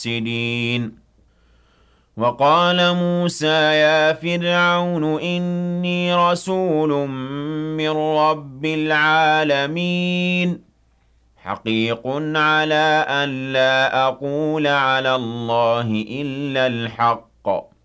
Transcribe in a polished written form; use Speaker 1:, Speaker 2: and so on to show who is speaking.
Speaker 1: المفسدين وقال موسى يا فرعون إني رسول من رب العالمين حقيق على أن لا أقول على الله إلا الحق